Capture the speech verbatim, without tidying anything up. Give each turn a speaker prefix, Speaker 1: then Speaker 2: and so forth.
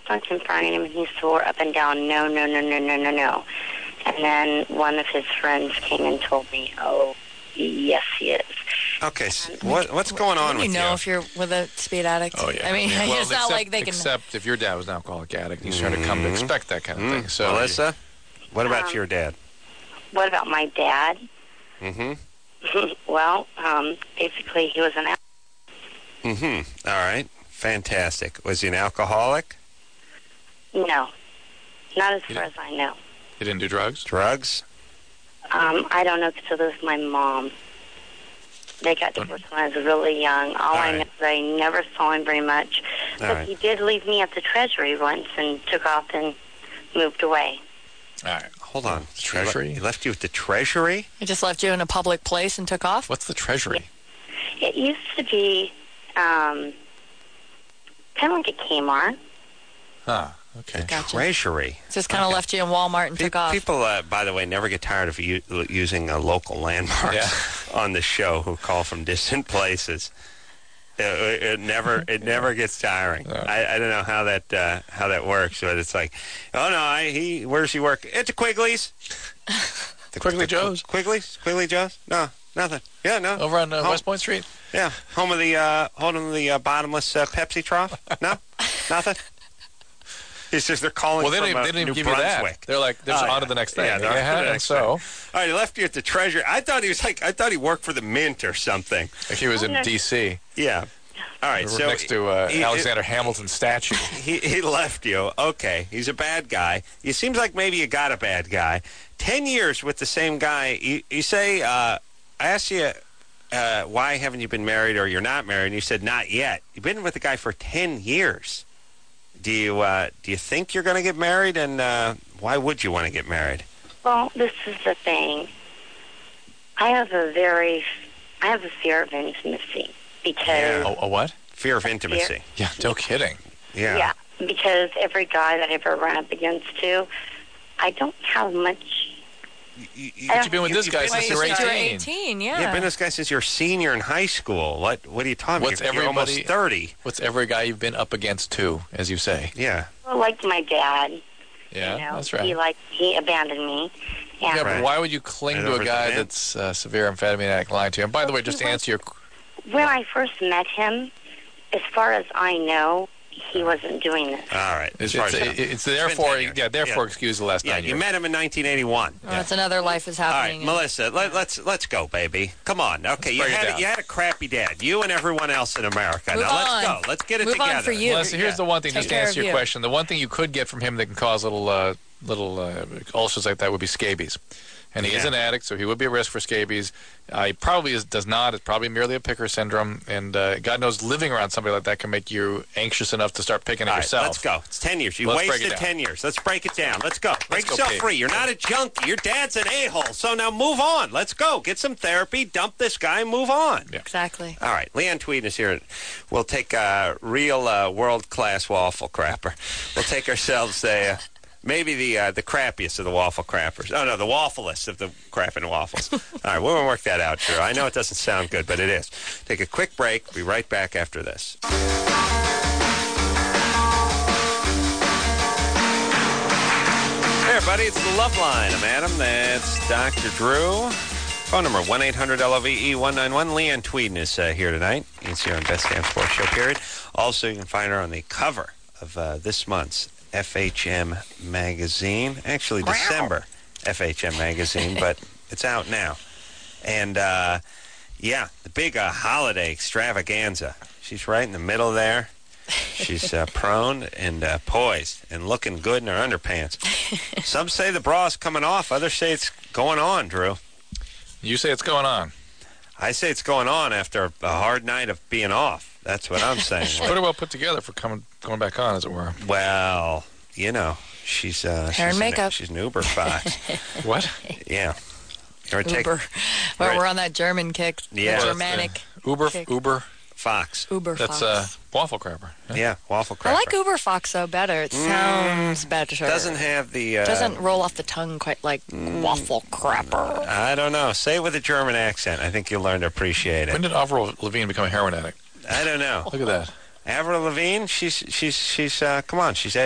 Speaker 1: on confronting him, and he swore up and down, no, no, no, no, no, no, no. And then one of his friends came and told me, oh, yes, he is.
Speaker 2: Okay, so what, what's going on
Speaker 3: you
Speaker 2: with
Speaker 3: know
Speaker 2: you?
Speaker 3: if you're with a speed addict?
Speaker 4: Oh, yeah.
Speaker 3: I mean,
Speaker 4: yeah. Well,
Speaker 3: it's not
Speaker 4: except,
Speaker 3: like they can...
Speaker 4: Except if your dad was an alcoholic addict, you sort of come to expect that kind of mm-hmm. thing. So,
Speaker 2: Melissa, what about
Speaker 1: Um,
Speaker 2: your dad?
Speaker 1: What about my dad?
Speaker 2: Mm-hmm.
Speaker 1: Well, um, basically, he was an alcoholic.
Speaker 2: Mm-hmm. All right. Fantastic. Was he an alcoholic?
Speaker 1: No. Not as
Speaker 4: He
Speaker 1: far
Speaker 4: didn't-
Speaker 1: as I know.
Speaker 4: he didn't do drugs?
Speaker 2: Drugs?
Speaker 1: Um, I don't know because it was my mom. They got divorced when I was really young. All,
Speaker 2: All
Speaker 1: I
Speaker 2: right.
Speaker 1: know is I never saw him very much.
Speaker 2: All
Speaker 1: But
Speaker 2: right.
Speaker 1: he did leave me at the Treasury once and took off and moved away.
Speaker 4: All right.
Speaker 2: Hold on.
Speaker 4: Treasury?
Speaker 2: He left you at the Treasury?
Speaker 3: He just left you in a public place and took off?
Speaker 4: What's the Treasury?
Speaker 1: It used to be um, kind of like a Kmart.
Speaker 4: Huh. Okay.
Speaker 3: Gotcha.
Speaker 2: Treasury.
Speaker 3: Just kind of
Speaker 2: Okay.
Speaker 3: left you in Walmart and
Speaker 2: Pe-
Speaker 3: took off.
Speaker 2: People, uh, by the way, never get tired of u- using uh, local landmarks
Speaker 4: Yeah.
Speaker 2: on the show who call from distant places. It, it, it never it never gets tiring.
Speaker 4: No.
Speaker 2: I, I don't know how that uh, how that works, but it's like, oh no, I, he where's he work? It's a Quigley's. The,
Speaker 4: Quigley
Speaker 2: the,
Speaker 4: Joe's?
Speaker 2: Quigley's? Quigley Joe's? No, nothing. Yeah, no.
Speaker 4: Over on uh,
Speaker 2: Home-
Speaker 4: West Point Street?
Speaker 2: Yeah, home of the uh, home of the uh, bottomless uh, Pepsi trough. No, nothing. He says they're calling
Speaker 4: Well, they
Speaker 2: from
Speaker 4: didn't,
Speaker 2: uh,
Speaker 4: they didn't
Speaker 2: New
Speaker 4: even give you that.
Speaker 2: Brunswick.
Speaker 4: They're like, there's
Speaker 2: Oh,
Speaker 4: on
Speaker 2: yeah.
Speaker 4: to the next thing.
Speaker 2: Yeah, they're on to the
Speaker 4: and
Speaker 2: next
Speaker 4: so,
Speaker 2: thing. All right, he left you at the Treasury. I thought he was like, I thought he worked for the Mint or something.
Speaker 4: like he was in
Speaker 1: no.
Speaker 4: D C
Speaker 2: Yeah. All right,
Speaker 4: We're
Speaker 2: so
Speaker 4: next to uh,
Speaker 2: he,
Speaker 4: Alexander Hamilton's statue.
Speaker 2: He he left you. Okay, he's a bad guy. It seems like maybe you got a bad guy. Ten years with the same guy. You, you say, uh, I asked you, uh, why haven't you been married or you're not married? And you said not yet. You've been with the guy for ten years. Do you uh, do you think you're going to get married? And uh, why would you want to get married?
Speaker 1: Well, this is the thing. I have a very, I have a fear of intimacy because,
Speaker 2: Yeah.
Speaker 4: A, a what?
Speaker 2: Fear of intimacy.
Speaker 4: Yeah, no kidding.
Speaker 2: Yeah.
Speaker 1: yeah, because every guy that I've ever run up against too, I don't have much.
Speaker 2: You, you,
Speaker 1: But
Speaker 4: You've been with this
Speaker 2: you've
Speaker 4: guy
Speaker 2: been
Speaker 4: since
Speaker 2: with
Speaker 4: you're
Speaker 2: this
Speaker 3: Since
Speaker 2: guy-
Speaker 3: you're
Speaker 4: eighteen.
Speaker 3: eighteen,
Speaker 2: Yeah,
Speaker 3: yeah.
Speaker 2: been this guy since you're a senior in high school. What What are you talking
Speaker 4: What's
Speaker 2: about? You're, you're almost
Speaker 4: everybody-
Speaker 2: thirty.
Speaker 4: What's every guy you've been up against too, as you say?
Speaker 2: Yeah.
Speaker 1: Well, like my dad,
Speaker 4: Yeah,
Speaker 1: you know,
Speaker 4: that's right.
Speaker 1: he like he abandoned me. And
Speaker 4: Yeah,
Speaker 2: Right.
Speaker 4: but why would you cling
Speaker 2: Right
Speaker 4: to
Speaker 2: over
Speaker 4: a
Speaker 2: the
Speaker 4: guy
Speaker 2: man.
Speaker 4: that's uh, severe amphetamine addict lying to you? And by the way, just to answer your...
Speaker 1: when I first met him, as far as I know, he wasn't doing this.
Speaker 2: All right.
Speaker 4: It's,
Speaker 2: As far
Speaker 4: it's,
Speaker 2: as
Speaker 4: it's, it's
Speaker 2: been
Speaker 4: therefore,
Speaker 2: ten years.
Speaker 4: yeah, therefore
Speaker 2: Yeah.
Speaker 4: excuse the last
Speaker 2: Yeah,
Speaker 4: nine
Speaker 2: you
Speaker 4: years.
Speaker 2: met him in nineteen eighty-one.
Speaker 3: Well, that's another life is
Speaker 2: All right,
Speaker 3: happening.
Speaker 2: Melissa, let, let's let's go, baby. Come on. Okay, you
Speaker 4: break it
Speaker 2: had
Speaker 4: down.
Speaker 2: you had a crappy dad. You and everyone else in America.
Speaker 3: Move
Speaker 2: now let's
Speaker 3: on.
Speaker 2: go. Let's get it
Speaker 3: Move on
Speaker 2: together.
Speaker 3: for you.
Speaker 4: Melissa, here's
Speaker 2: Yeah.
Speaker 4: the one thing,
Speaker 3: Take
Speaker 4: just to
Speaker 3: care
Speaker 4: answer
Speaker 3: of
Speaker 4: your
Speaker 3: you.
Speaker 4: question. The one thing you could get from him that can cause little uh, little uh, ulcers like that would be scabies. And he is
Speaker 2: Yeah.
Speaker 4: an addict, so he would be at risk for scabies. Uh, he probably is, does not. It's probably merely a picker syndrome. And uh, God knows living around somebody like that can make you anxious enough to start picking at
Speaker 2: All right,
Speaker 4: yourself.
Speaker 2: let's go. It's ten years. You
Speaker 4: Let's break it
Speaker 2: wasted
Speaker 4: down.
Speaker 2: ten years. Let's break it down. Let's go. Break
Speaker 4: go,
Speaker 2: yourself
Speaker 4: Pete.
Speaker 2: free. You're not a junkie. Your dad's an a-hole. So now move on. Let's go. Get some therapy. Dump this guy and move on.
Speaker 4: Yeah.
Speaker 3: Exactly.
Speaker 2: All right, Leanne Tweeden is here. We'll take a real uh, world-class waffle crapper. We'll take ourselves a, uh, maybe the uh, the crappiest of the waffle crappers. Oh, no, the waffleest of the crapping waffles. All right, we're going to work that out, Drew. I know it doesn't sound good, but it is. Take a quick break. Be right back after this. Hey, everybody, it's the Love Line. I'm Adam. That's Doctor Drew. Phone number one eight hundred L O V E one nine one. Leanne Tweeden is uh, here tonight. You can see her on Best Damn Sports Show, period. Also, you can find her on the cover of uh, this month's F H M magazine. Actually, December F H M magazine, but it's out now. And, uh, yeah, the big uh, holiday extravaganza. She's right in the middle there. She's uh, prone and uh, poised and looking good in her underpants. Some say the bra's coming off. Others say it's going on, Drew.
Speaker 4: You say it's going on.
Speaker 2: I say it's going on after a hard night of being off. That's what I'm saying.
Speaker 4: Pretty well put together for coming going back on, as it were.
Speaker 2: Well, you know, she's uh,
Speaker 3: Hair and
Speaker 2: she's
Speaker 3: makeup.
Speaker 2: An, she's an Uber fox.
Speaker 4: What?
Speaker 2: Yeah. You ever take
Speaker 3: Uber. Well,
Speaker 2: Right.
Speaker 3: we're on that German kick.
Speaker 2: Yeah.
Speaker 3: The
Speaker 2: Well,
Speaker 3: Germanic.
Speaker 4: Uber,
Speaker 3: kick.
Speaker 4: Uber.
Speaker 2: fox?
Speaker 3: Uber
Speaker 4: That's
Speaker 3: Fox.
Speaker 4: uh, waffle crapper. Yeah.
Speaker 2: Yeah, waffle
Speaker 3: I
Speaker 2: crapper.
Speaker 3: like Uber Fox, though, better. It sounds better.
Speaker 2: Doesn't have the... Uh,
Speaker 3: Doesn't roll off the tongue quite like waffle crapper.
Speaker 2: I don't know. Say it with a German accent. I think you'll learn to appreciate it.
Speaker 4: When did Avril Lavigne become a heroin addict?
Speaker 2: I don't know.
Speaker 4: Look at that.
Speaker 2: Avril Lavigne, she's she's she's uh, come on, she's